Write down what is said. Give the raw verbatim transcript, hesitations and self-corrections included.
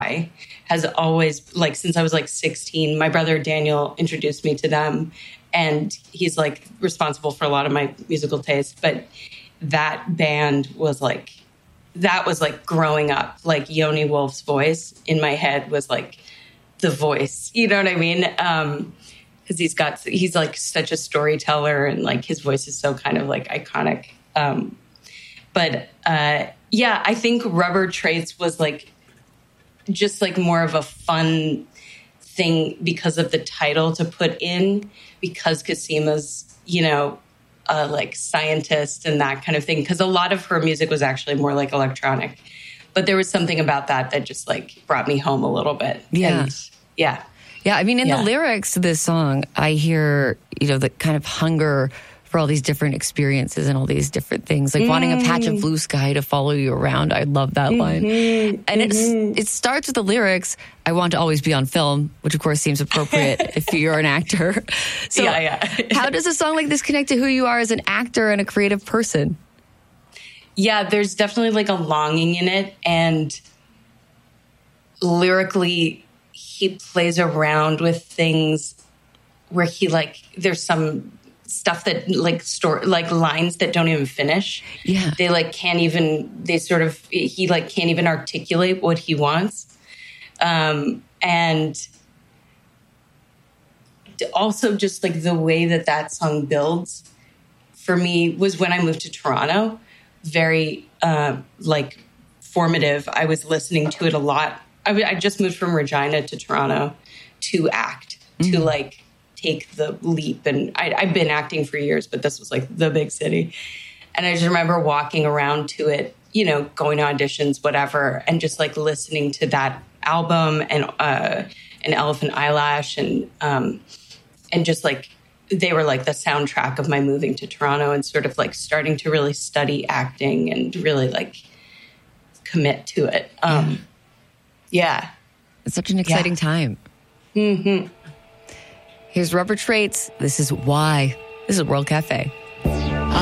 Why has always, like, since I was like sixteen, my brother Daniel introduced me to them, and he's like responsible for a lot of my musical taste. But that band was like, that was like growing up, like Yoni Wolf's voice in my head was like the voice, you know what I mean? Um, cause he's got, he's like such a storyteller, and like his voice is so kind of like iconic. Um, but, uh, yeah, I think Rubber Traits was like, just like more of a fun thing because of the title to put in, because Casima's, you know, Uh, like scientist and that kind of thing, because a lot of her music was actually more like electronic, but there was something about that that just like brought me home a little bit. Yeah, and, yeah, yeah. I mean, in yeah. the lyrics to this song, I hear, you know, the kind of hunger for all these different experiences and all these different things, like mm. wanting a patch of blue sky to follow you around. I love that mm-hmm. line, and mm-hmm. it's it starts with the lyrics, "I want to always be on film," which of course seems appropriate if you're an actor. So yeah, yeah. How does a song like this connect to who you are as an actor and a creative person? Yeah, there's definitely like a longing in it, and lyrically, he plays around with things where he like there's some stuff that like store like lines that don't even finish. Yeah, they like can't even. They sort of he like can't even articulate what he wants. Um, and also just like the way that that song builds for me was when I moved to Toronto, very uh, like formative. I was listening to it a lot. I, w- I just moved from Regina to Toronto to act, mm-hmm. to like take the leap. And I, I've been acting for years, but this was like the big city. And I just remember walking around to it, you know, going to auditions, whatever, and just like listening to that album and uh, and Elephant Eyelash, and um, and just like they were like the soundtrack of my moving to Toronto, and sort of like starting to really study acting and really like commit to it. Um, yeah, it's such an exciting yeah. time. Mm-hmm. Here's Rubber Traits. This is Why. This is World Cafe.